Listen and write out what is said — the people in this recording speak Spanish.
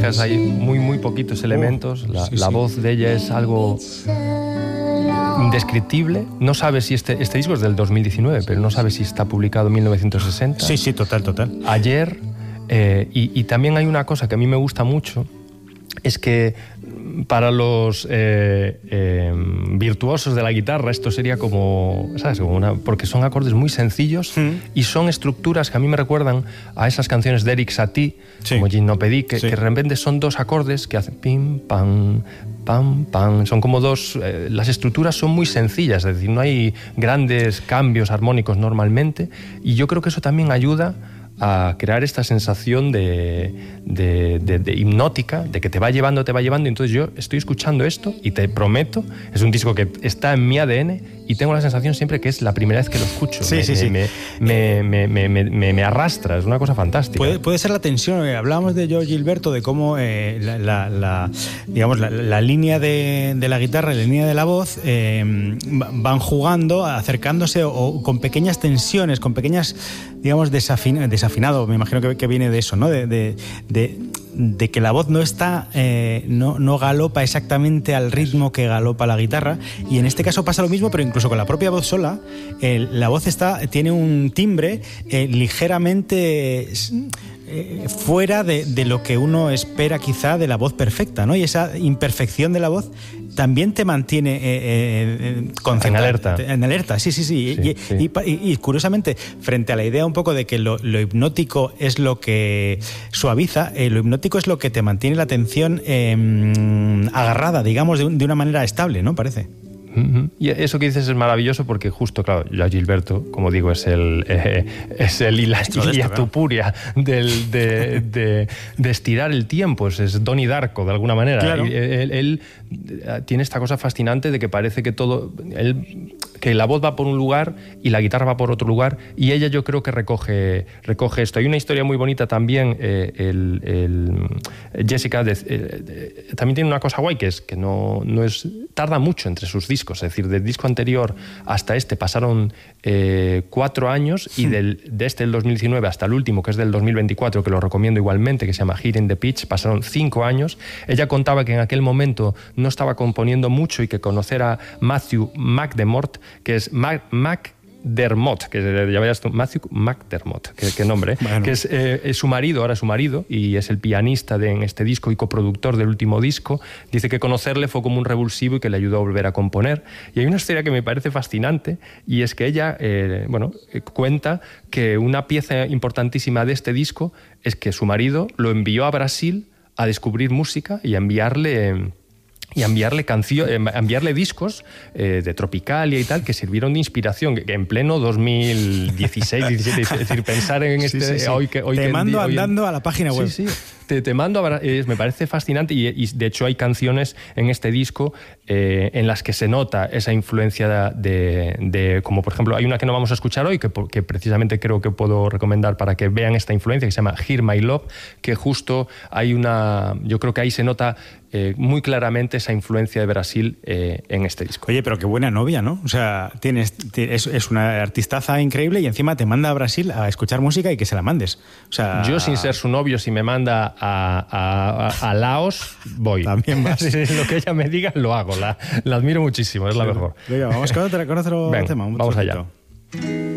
músicas hay muy poquitos elementos. La voz de ella es algo indescriptible. No sabes si este disco es del 2019, pero no sabes si está publicado en 1960. Sí, total. Ayer. Y también hay una cosa que a mí me gusta mucho, es que para los virtuosos de la guitarra esto sería como, ¿sabes? Porque son acordes muy sencillos y son estructuras que a mí me recuerdan a esas canciones de Eric Satie, como Gymnopédie, que de repente son dos acordes que hacen pim, pam, pam, pam. Son como dos... las estructuras son muy sencillas, es decir, no hay grandes cambios armónicos normalmente, y yo creo que eso también ayuda a crear esta sensación de hipnótica, de que te va llevando. Entonces yo estoy escuchando esto y te prometo, es un disco que está en mi ADN y tengo la sensación siempre que es la primera vez que lo escucho. Me arrastra, es una cosa fantástica. Puede ser la tensión. Hablábamos de Joe Gilberto, de cómo digamos, la línea de la guitarra y la línea de la voz van jugando, acercándose o con pequeñas tensiones, con pequeñas, digamos, desafinado, me imagino que viene de eso, ¿no? De que la voz no está, no galopa exactamente al ritmo que galopa la guitarra, y en este caso pasa lo mismo, pero incluso con la propia voz sola, la voz tiene un timbre ligeramente fuera de lo que uno espera quizá de la voz perfecta, ¿no? Y esa imperfección de la voz también te mantiene concentrado, en alerta, sí. Y curiosamente, frente a la idea un poco de que lo hipnótico es lo que suaviza, lo hipnótico es lo que te mantiene la atención agarrada, digamos, de una manera estable, ¿no? Parece. Y eso que dices es maravilloso, porque justo, claro, Joe Gilberto, como digo, es el Ilia Tupuria de estirar el tiempo, es Donnie Darko de alguna manera. Claro. Él tiene esta cosa fascinante de que parece que que la voz va por un lugar y la guitarra va por otro lugar, y ella, yo creo que recoge esto. Hay una historia muy bonita también, Jessica también tiene una cosa guay, que es que no tarda mucho entre sus discos, es decir, del disco anterior hasta este pasaron 4 años, y de este del 2019 hasta el último, que es del 2024, que lo recomiendo igualmente, que se llama Here in the Pitch, pasaron 5 años. Ella contaba que en aquel momento no estaba componiendo mucho y que conocer a Matthew McDermott, que es McDermott, que ya veas tú, Matthew McDermott, qué nombre, bueno. Que es su marido, ahora su marido, y es el pianista en este disco y coproductor del último disco. Dice que conocerle fue como un revulsivo y que le ayudó a volver a componer. Y hay una historia que me parece fascinante, y es que ella cuenta que una pieza importantísima de este disco es que su marido lo envió a Brasil a descubrir música y a enviarle discos de Tropicalia y tal, que sirvieron de inspiración, que en pleno 2016, 17, es decir, pensar en hoy te mando andando a la página web. Sí. Te mando me parece fascinante, y de hecho hay canciones en este disco en las que se nota esa influencia de como por ejemplo hay una que no vamos a escuchar hoy, que precisamente creo que puedo recomendar para que vean esta influencia, que se llama Hear My Love, que justo yo creo que ahí se nota muy claramente esa influencia de Brasil en este disco. Oye, pero qué buena novia, ¿no? O sea, es una artistaza increíble, y encima te manda a Brasil a escuchar música y que se la mandes. O sea, yo, sin ser su novio, si me manda a Laos, voy. También vas. Lo que ella me diga, lo hago. La admiro muchísimo, es la mejor. Venga, vamos con otro tema. Vamos allá.